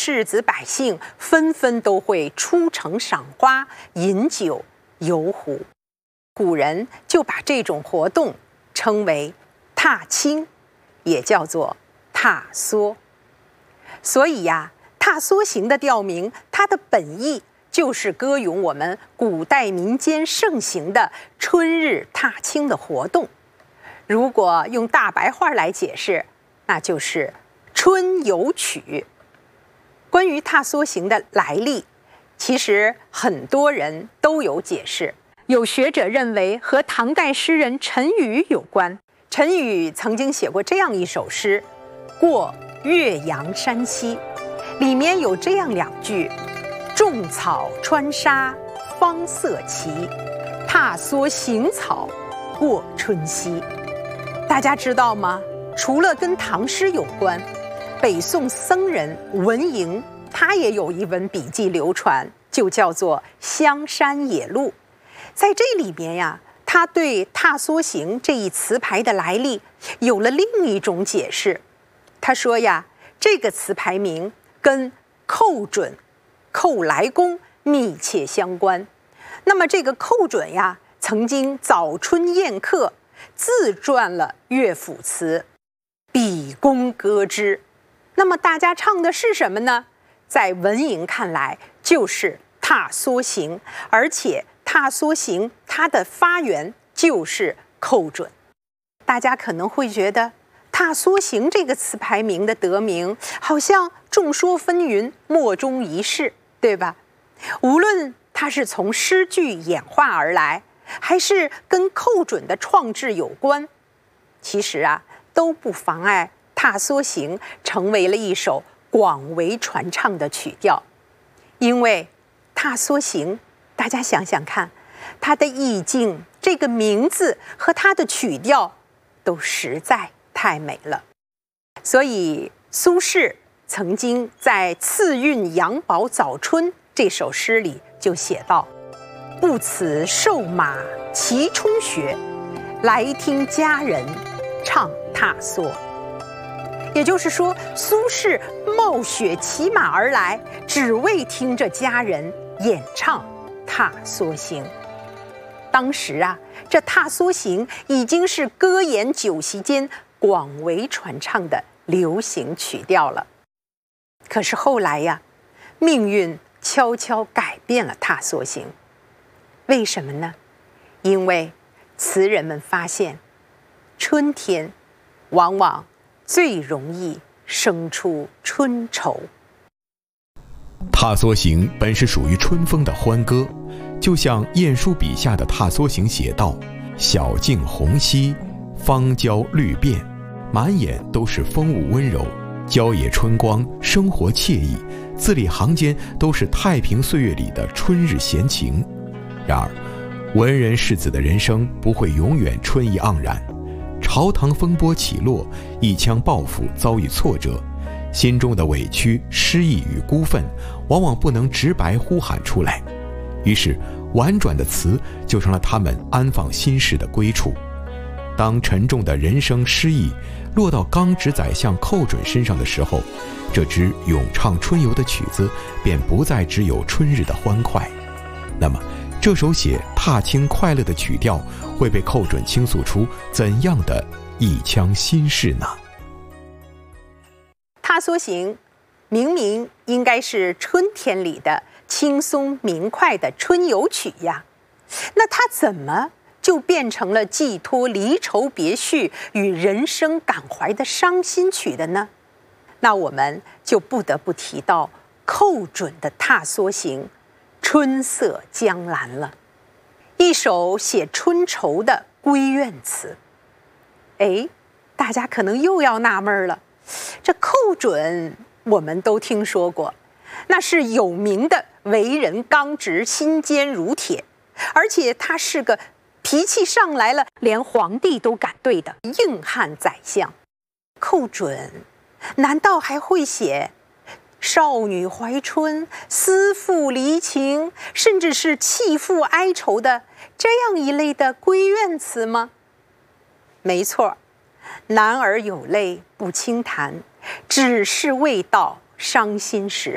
士子百姓纷纷都会出城赏花、饮酒、游湖。古人就把这种活动称为踏青，也叫做踏梭。所以呀，踏梭行的调名，它的本意就是歌咏我们古代民间盛行的春日踏青的活动。如果用大白话来解释，那就是春游曲。关于踏梭行的来历，其实很多人都有解释。有学者认为和唐代诗人陈宇有关。陈宇曾经写过这样一首诗《过岳阳山西》，里面有这样2句：种草穿沙方色奇，踏梭行草过春熙。大家知道吗？除了跟唐诗有关，北宋僧人文莹他也有一本笔记流传，就叫做《香山野录》。在这里面呀，他对踏梭行这一词牌的来历有了另一种解释。他说呀，这个词牌名跟寇准、寇来公密切相关。那么这个寇准呀，曾经早春宴客，自撰了乐府词，比公歌之。那么大家唱的是什么呢？在文莹看来，就是踏梭行，而且踏梭行它的发源就是寇准。大家可能会觉得踏梭行这个词牌名的得名好像众说纷纭，莫衷一是，对吧？无论它是从诗句演化而来，还是跟寇准的创制有关，其实啊都不妨碍踏梭行成为了一首广为传唱的曲调。因为踏梭行，大家想想看，它的意境，这个名字和它的曲调都实在太美了。所以苏轼曾经在《次韵杨宝早春》这首诗里就写道：不辞瘦马骑冲雪，来听佳人唱踏梭。也就是说，苏轼冒雪骑马而来，只为听着佳人演唱踏梭行。当时啊，这踏梭行已经是歌宴酒席间广为传唱的流行曲调了。可是后来呀，命运悄悄改变了踏梭行。为什么呢？因为词人们发现，春天往往最容易生出春愁。 踏梭行本是属于春风的欢歌，就像晏殊笔下的踏梭行写道：小径红稀，芳郊绿遍，满眼都是风物温柔，郊野春光，生活惬意，字里行间都是太平岁月里的春日闲情。然而文人士子的人生不会永远春意盎然，朝堂风波起落，一腔抱负遭遇挫折，心中的委屈、失意与孤愤往往不能直白呼喊出来，于是婉转的词就成了他们安放心事的归处。当沉重的人生失意落到刚直宰相寇准身上的时候，这支咏唱春游的曲子便不再只有春日的欢快。那么这首写踏青快乐的曲调会被寇准倾诉出怎样的一腔心事呢？ 踏梭行明明应该是春天里的轻松明快的春游曲呀，那它怎么就变成了寄托离愁别绪与人生感怀的伤心曲的呢？那我们就不得不提到寇准的踏梭行，春色江南了，一首写春愁的闺怨词。大家可能又要纳闷了，这寇准我们都听说过，那是有名的为人刚直、心坚如铁，而且他是个脾气上来了连皇帝都敢对的硬汉宰相。寇准难道还会写少女怀春、思妇离情，甚至是弃妇哀愁的这样一类的闺怨词吗？没错，男儿有泪不轻弹，只是未到伤心时。